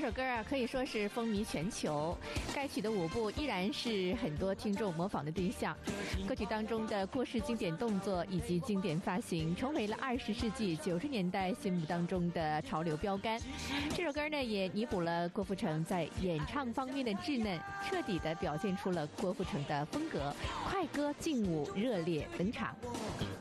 首歌啊，可以说是风靡全球。该曲的舞步依然是很多听众模仿的对象。歌曲当中的过时经典动作以及经典发型，成为了20世纪90年代心目当中的潮流标杆。这首歌呢，也弥补了郭富城在演唱方面的稚嫩，彻底地表现出了郭富城的风格。快歌劲舞热烈登场。